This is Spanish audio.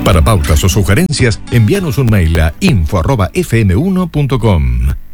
Para pautas o sugerencias, envíanos un mail a info@fm1.com.